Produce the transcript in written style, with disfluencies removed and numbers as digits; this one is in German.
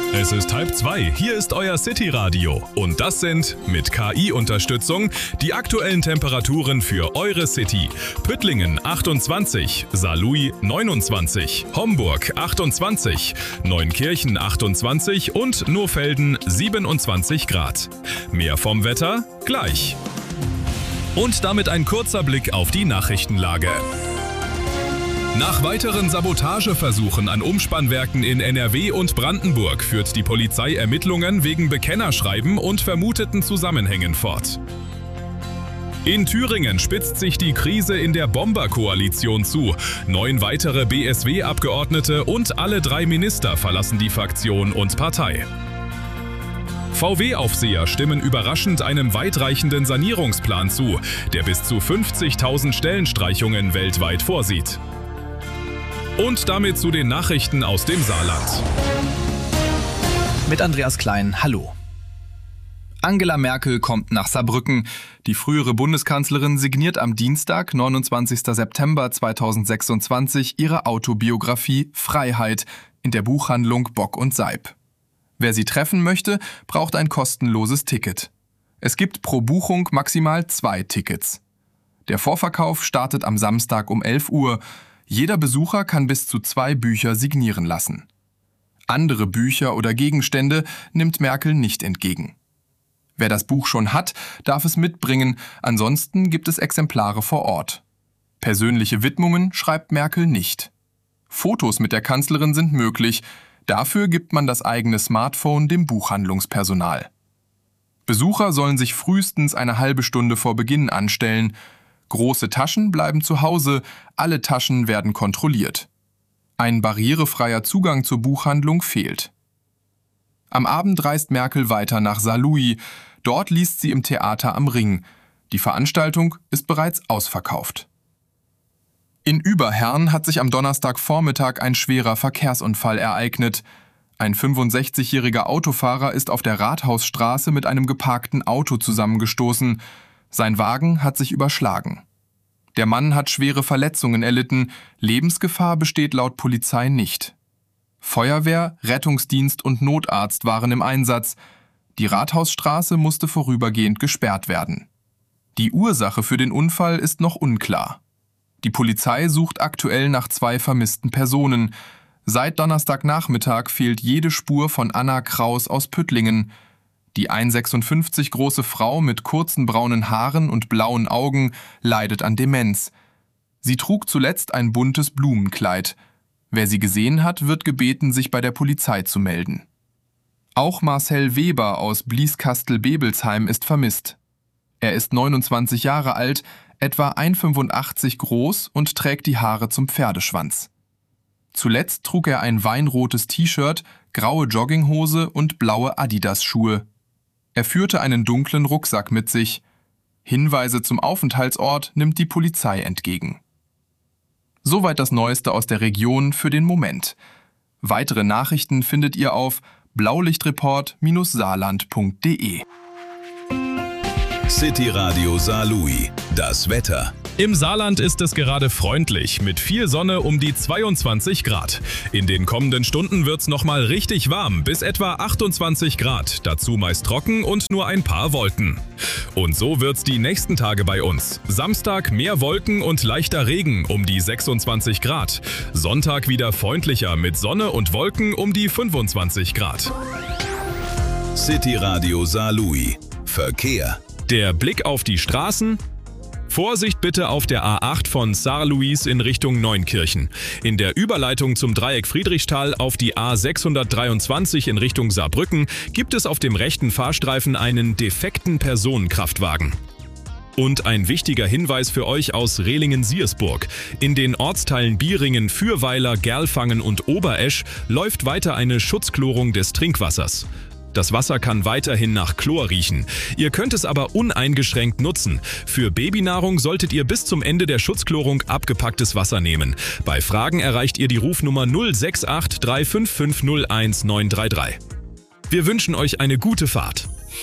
Es ist 1:30, hier ist euer City-Radio. Und das sind, mit KI-Unterstützung, die aktuellen Temperaturen für eure City. Püttlingen 28, Saarlouis 29, Homburg 28, Neunkirchen 28 und Nohfelden 27 Grad. Mehr vom Wetter gleich. Und damit ein kurzer Blick auf die Nachrichtenlage. Nach weiteren Sabotageversuchen an Umspannwerken in NRW und Brandenburg führt die Polizei Ermittlungen wegen Bekennerschreiben und vermuteten Zusammenhängen fort. In Thüringen spitzt sich die Krise in der Bomberkoalition zu. 9 weitere BSW-Abgeordnete und alle 3 Minister verlassen die Fraktion und Partei. VW-Aufseher stimmen überraschend einem weitreichenden Sanierungsplan zu, der bis zu 50.000 Stellenstreichungen weltweit vorsieht. Und damit zu den Nachrichten aus dem Saarland. Mit Andreas Klein, hallo. Angela Merkel kommt nach Saarbrücken. Die frühere Bundeskanzlerin signiert am Dienstag, 29. September 2026, ihre Autobiografie Freiheit in der Buchhandlung Bock und Seib. Wer sie treffen möchte, braucht ein kostenloses Ticket. Es gibt pro Buchung maximal 2 Tickets. Der Vorverkauf startet am Samstag um 11 Uhr. Jeder Besucher kann bis zu 2 Bücher signieren lassen. Andere Bücher oder Gegenstände nimmt Merkel nicht entgegen. Wer das Buch schon hat, darf es mitbringen, ansonsten gibt es Exemplare vor Ort. Persönliche Widmungen schreibt Merkel nicht. Fotos mit der Kanzlerin sind möglich, dafür gibt man das eigene Smartphone dem Buchhandlungspersonal. Besucher sollen sich frühestens eine halbe Stunde vor Beginn anstellen. Große Taschen bleiben zu Hause, alle Taschen werden kontrolliert. Ein barrierefreier Zugang zur Buchhandlung fehlt. Am Abend reist Merkel weiter nach Saarlouis. Dort liest sie im Theater am Ring. Die Veranstaltung ist bereits ausverkauft. In Überherrn hat sich am Donnerstagvormittag ein schwerer Verkehrsunfall ereignet. Ein 65-jähriger Autofahrer ist auf der Rathausstraße mit einem geparkten Auto zusammengestoßen. Sein Wagen hat sich überschlagen. Der Mann hat schwere Verletzungen erlitten. Lebensgefahr besteht laut Polizei nicht. Feuerwehr, Rettungsdienst und Notarzt waren im Einsatz. Die Rathausstraße musste vorübergehend gesperrt werden. Die Ursache für den Unfall ist noch unklar. Die Polizei sucht aktuell nach 2 vermissten Personen. Seit Donnerstagnachmittag fehlt jede Spur von Anna Kraus aus Püttlingen. Die 1,56 große Frau mit kurzen braunen Haaren und blauen Augen leidet an Demenz. Sie trug zuletzt ein buntes Blumenkleid. Wer sie gesehen hat, wird gebeten, sich bei der Polizei zu melden. Auch Marcel Weber aus Blieskastel-Bebelsheim ist vermisst. Er ist 29 Jahre alt, etwa 1,85 groß und trägt die Haare zum Pferdeschwanz. Zuletzt trug er ein weinrotes T-Shirt, graue Jogginghose und blaue Adidas-Schuhe. Er führte einen dunklen Rucksack mit sich. Hinweise zum Aufenthaltsort nimmt die Polizei entgegen. Soweit das Neueste aus der Region für den Moment. Weitere Nachrichten findet ihr auf blaulichtreport-saarland.de. City Radio Saarlouis. Das Wetter. Im Saarland ist es gerade freundlich, mit viel Sonne um die 22 Grad. In den kommenden Stunden wird's nochmal richtig warm, bis etwa 28 Grad, dazu meist trocken und nur ein paar Wolken. Und so wird's die nächsten Tage bei uns. Samstag mehr Wolken und leichter Regen um die 26 Grad. Sonntag wieder freundlicher mit Sonne und Wolken um die 25 Grad. City Radio Saarlouis. Verkehr. Der Blick auf die Straßen. Vorsicht bitte auf der A8 von Saarlouis in Richtung Neunkirchen. In der Überleitung zum Dreieck Friedrichsthal auf die A623 in Richtung Saarbrücken gibt es auf dem rechten Fahrstreifen einen defekten Personenkraftwagen. Und ein wichtiger Hinweis für euch aus Rehlingen-Siersburg. In den Ortsteilen Bieringen, Fürweiler, Gerlfangen und Oberesch läuft weiter eine Schutzchlorung des Trinkwassers. Das Wasser kann weiterhin nach Chlor riechen. Ihr könnt es aber uneingeschränkt nutzen. Für Babynahrung solltet ihr bis zum Ende der Schutzchlorung abgepacktes Wasser nehmen. Bei Fragen erreicht ihr die Rufnummer 068 355 01 933. Wir wünschen euch eine gute Fahrt.